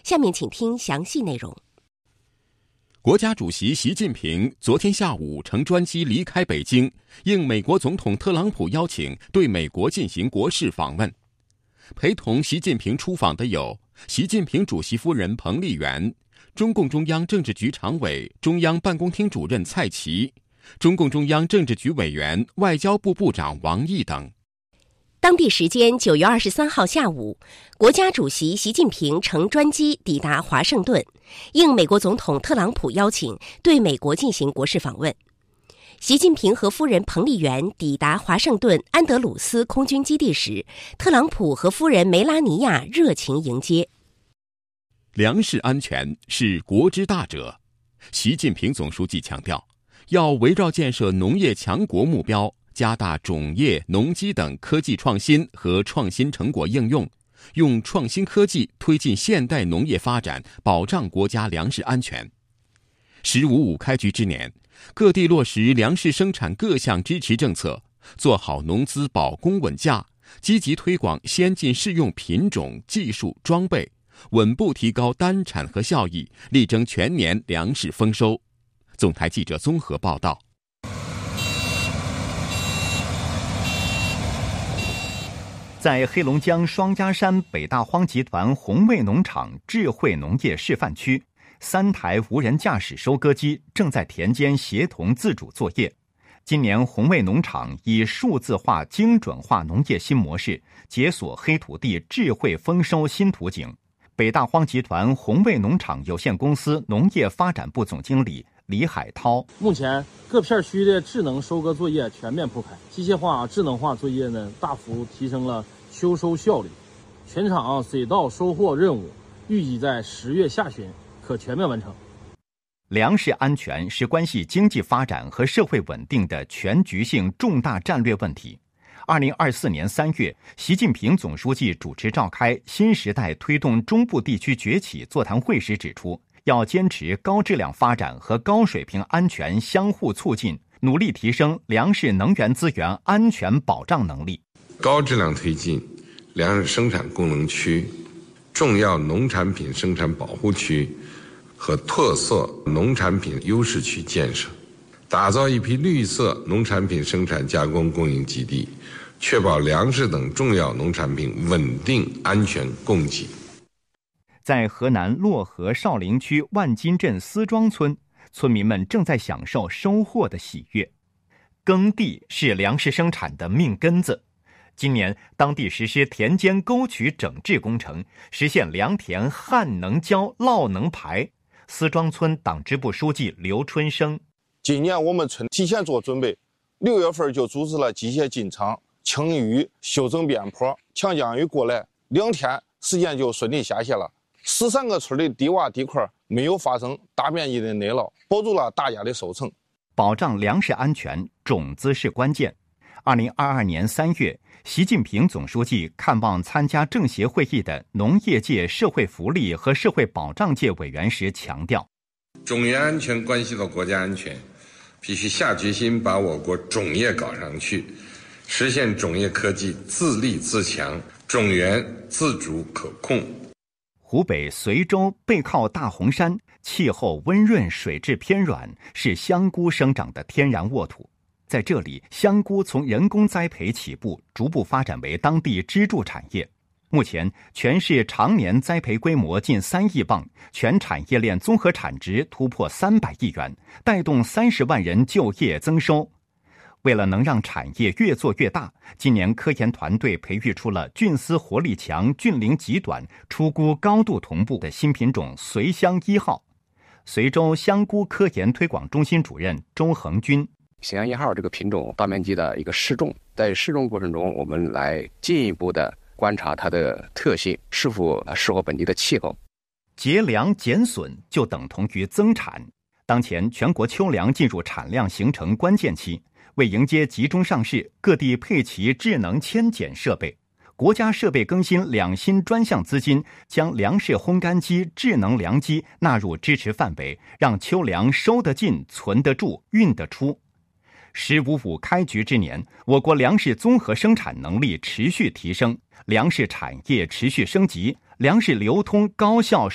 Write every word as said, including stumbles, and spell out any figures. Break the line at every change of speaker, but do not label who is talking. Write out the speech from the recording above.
下面请听详细内容。
国家主席习近平昨天下午乘专机离开北京，应美国总统特朗普邀请，对美国进行国事访问。陪同习近平出访的有习近平主席夫人彭丽媛、中共中央政治局常委、中央办公厅主任蔡奇、中共中央政治局委员、外交部部长王毅等。
当地时间九月二十三号下午，国家主席习近平乘专机抵达华盛顿，应美国总统特朗普邀请，对美国进行国事访问。习近平和夫人彭丽媛抵达华盛顿安德鲁斯空军基地时，特朗普和夫人梅拉尼亚热情迎接。
粮食安全是国之大者，习近平总书记强调，要围绕建设农业强国目标，加大种业、农机等科技创新和创新成果应用，用创新科技推进现代农业发展，保障国家粮食安全。十五五开局之年，各地落实粮食生产各项支持政策，做好农资保供稳价，积极推广先进适用品种、技术、装备，稳步提高单产和效益，力争全年粮食丰收。总台记者综合报道。
在黑龙江双鸭山北大荒集团红卫农场智慧农业示范区，三台无人驾驶收割机正在田间协同自主作业。今年红卫农场以数字化精准化农业新模式，解锁黑土地智慧丰收新图景。北大荒集团红卫农场有限公司农业发展部总经理李海涛：
目前各片区的智能收割作业全面铺开，机械化、智能化作业呢大幅提升了秋收效率。全场水稻收获任务预计在十月下旬可全面完成。
粮食安全是关系经济发展和社会稳定的全局性重大战略问题。二零二四年三月，习近平总书记主持召开新时代推动中部地区崛起座谈会时指出，要坚持高质量发展和高水平安全相互促进，努力提升粮食能源资源安全保障能力，
高质量推进粮食生产功能区、重要农产品生产保护区和特色农产品优势区建设，打造一批绿色农产品生产加工供应基地，确保粮食等重要农产品稳定安全供给。
在河南漯河少陵区万金镇思庄村，村民们正在享受收获的喜悦。耕地是粮食生产的命根子。今年，当地实施田间沟渠整治工程，实现良田旱能浇、涝能排。思庄村党支部书记刘春生：
今年我们村提前做准备，六月份就组织了机械进场、清淤、修整边坡，强降雨过来，两天时间就顺利下线了。十三个村的低洼地块没有发生大面积的内涝，保住了大家的收成。
保障粮食安全，种子是关键。二零二二年三月，习近平总书记看望参加政协会议的农业界社会福利和社会保障界委员时强调，
种业安全关系到国家安全，必须下决心把我国种业搞上去，实现种业科技自立自强，种源自主可控。
湖北随州背靠大红山，气候温润，水质偏软，是香菇生长的天然沃土。在这里，香菇从人工栽培起步，逐步发展为当地支柱产业。目前，全市常年栽培规模近三亿磅，全产业链综合产值突破三百亿元，带动三十万人就业增收。为了能让产业越做越大，今年科研团队培育出了菌丝活力强、菌龄极短、出菇高度同步的新品种随香一号。随州香菇科研推广中心主任周恒军：
随香一号这个品种大面积的一个试种，在试种过程中，我们来进一步的观察它的特性是否适合本地的气候。
节粮减损就等同于增产。当前全国秋粮进入产量形成关键期，为迎接集中上市，各地配齐智能签检设备。国家设备更新两新专项资金，将粮食烘干机、智能粮机纳入支持范围，让秋粮收得进、存得住、运得出。十五五开局之年，我国粮食综合生产能力持续提升，粮食产业持续升级，粮食流通高效